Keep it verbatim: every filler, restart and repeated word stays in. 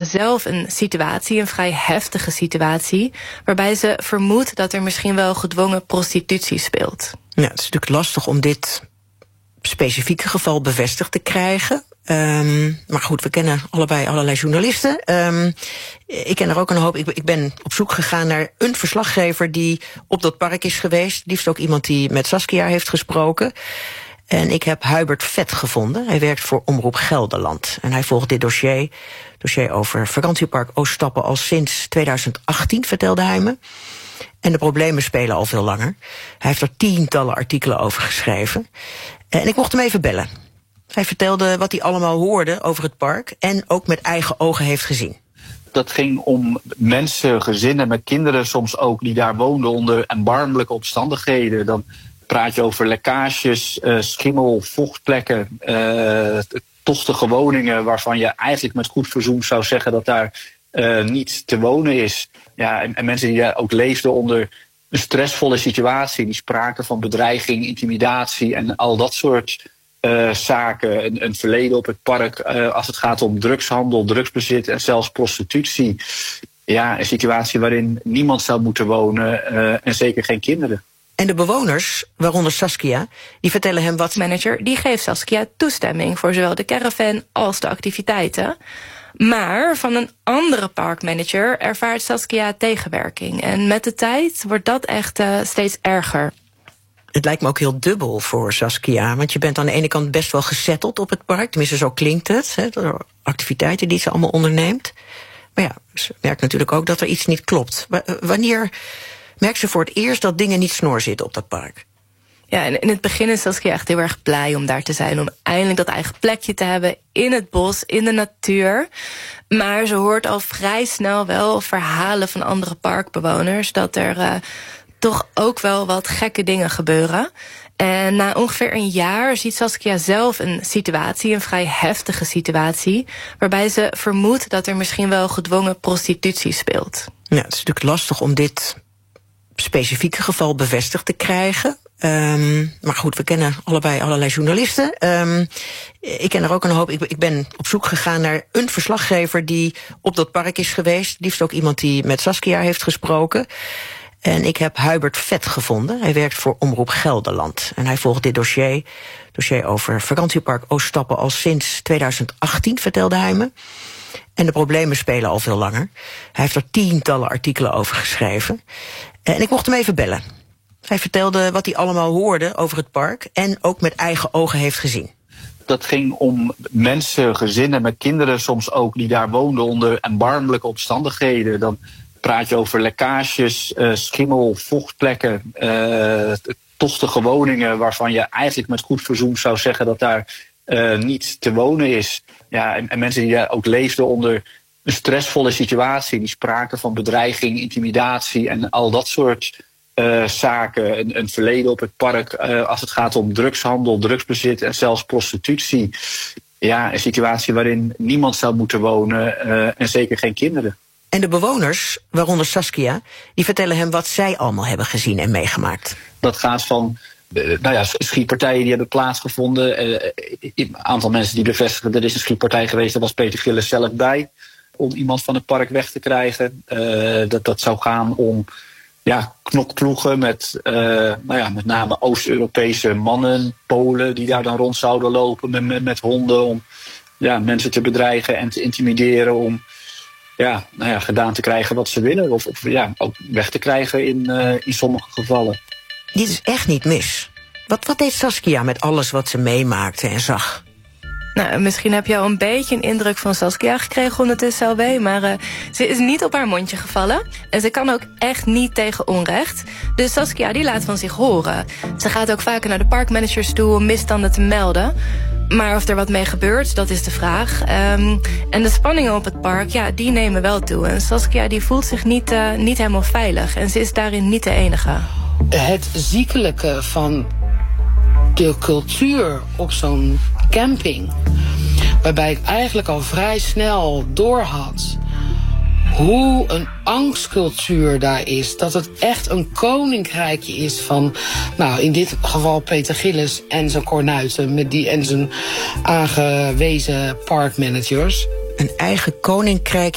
zelf een situatie, een vrij heftige situatie, waarbij ze vermoedt dat er misschien wel gedwongen prostitutie speelt. Ja, het is natuurlijk lastig om dit specifieke geval bevestigd te krijgen. Um, maar goed, we kennen allebei allerlei journalisten. Um, ik ken er ook een hoop. Ik, ik ben op zoek gegaan naar een verslaggever die op dat park is geweest. Liefst ook iemand die met Saskia heeft gesproken. En ik heb Hubert Vet gevonden. Hij werkt voor Omroep Gelderland. En hij volgt dit dossier, dossier over vakantiepark Ooststappen al sinds tweeduizend achttien, vertelde hij me. En de problemen spelen al veel langer. Hij heeft er tientallen artikelen over geschreven. En ik mocht hem even bellen. Hij vertelde wat hij allemaal hoorde over het park en ook met eigen ogen heeft gezien. Dat ging om mensen, gezinnen met kinderen soms ook, die daar woonden onder erbarmelijke omstandigheden. Dan praat je over lekkages, uh, schimmel, vochtplekken, uh, tochtige woningen waarvan je eigenlijk met goed verzoen zou zeggen dat daar uh, niet te wonen is. Ja, en, en mensen die daar ook leefden onder een stressvolle situatie, die spraken van bedreiging, intimidatie en al dat soort uh, zaken. Een, een verleden op het park uh, als het gaat om drugshandel, drugsbezit en zelfs prostitutie. Ja, een situatie waarin niemand zou moeten wonen uh, en zeker geen kinderen. En de bewoners, waaronder Saskia, die vertellen hem wat. De manager die geeft Saskia toestemming voor zowel de caravan als de activiteiten. Maar van een andere parkmanager ervaart Saskia tegenwerking. En met de tijd wordt dat echt uh, steeds erger. Het lijkt me ook heel dubbel voor Saskia. Want je bent aan de ene kant best wel gezetteld op het park. Tenminste, zo klinkt het. Hè, door activiteiten die ze allemaal onderneemt. Maar ja, ze merkt natuurlijk ook dat er iets niet klopt. W- wanneer merkt ze voor het eerst dat dingen niet snor zitten op dat park? Ja, en in het begin is Saskia echt heel erg blij om daar te zijn. Om eindelijk dat eigen plekje te hebben in het bos, in de natuur. Maar ze hoort al vrij snel wel verhalen van andere parkbewoners dat er uh, toch ook wel wat gekke dingen gebeuren. En na ongeveer een jaar ziet Saskia zelf een situatie, een vrij heftige situatie, waarbij ze vermoedt dat er misschien wel gedwongen prostitutie speelt. Ja, het is natuurlijk lastig om dit specifieke geval bevestigd te krijgen. Um, maar goed, we kennen allebei allerlei journalisten. Um, ik ken er ook een hoop. Ik, ik ben op zoek gegaan naar een verslaggever die op dat park is geweest. Liefst ook iemand die met Saskia heeft gesproken. En ik heb Hubert Vet gevonden. Hij werkt voor Omroep Gelderland. En hij volgt dit dossier, dossier over vakantiepark Ooststappen al sinds tweeduizend achttien, vertelde hij me. En de problemen spelen al veel langer. Hij heeft er tientallen artikelen over geschreven. En ik mocht hem even bellen. Hij vertelde wat hij allemaal hoorde over het park en ook met eigen ogen heeft gezien. Dat ging om mensen, gezinnen met kinderen soms ook, die daar woonden onder erbarmelijke omstandigheden. Dan praat je over lekkages, uh, schimmel, vochtplekken, uh, tochtige woningen waarvan je eigenlijk met goed verzoen zou zeggen dat daar uh, niet te wonen is. Ja, en, en mensen die daar ook leefden onder een stressvolle situatie, die spraken van bedreiging, intimidatie en al dat soort Uh, zaken, een, een verleden op het park uh, als het gaat om drugshandel, drugsbezit en zelfs prostitutie. Ja, een situatie waarin niemand zou moeten wonen uh, en zeker geen kinderen. En de bewoners, waaronder Saskia, die vertellen hem wat zij allemaal hebben gezien en meegemaakt. Dat gaat van uh, nou ja, schietpartijen die hebben plaatsgevonden. Uh, een aantal mensen die bevestigen, er is een schietpartij geweest, daar was Peter Gillis zelf bij, om iemand van het park weg te krijgen. Uh, dat, dat zou gaan om ja, knokploegen met uh, nou ja, met name Oost-Europese mannen, Polen, die daar dan rond zouden lopen met, met, met honden om ja, mensen te bedreigen en te intimideren om ja, nou ja, gedaan te krijgen wat ze willen. Of, of ja, ook weg te krijgen in, uh, in sommige gevallen. Dit is echt niet mis. Wat, wat deed Saskia met alles wat ze meemaakte en zag? Nou, misschien heb je al een beetje een indruk van Saskia gekregen ondertussen, L B. Maar uh, ze is niet op haar mondje gevallen. En ze kan ook echt niet tegen onrecht. Dus Saskia die laat van zich horen. Ze gaat ook vaker naar de parkmanagers toe om misstanden te melden. Maar of er wat mee gebeurt, dat is de vraag. Um, en de spanningen op het park, ja, die nemen wel toe. En Saskia die voelt zich niet, uh, niet helemaal veilig. En ze is daarin niet de enige. Het ziekelijke van de cultuur op zo'n camping, waarbij ik eigenlijk al vrij snel doorhad hoe een angstcultuur daar is. Dat het echt een koninkrijkje is van, nou, in dit geval Peter Gillis en zijn kornuiten met die en zijn aangewezen parkmanagers. Een eigen koninkrijk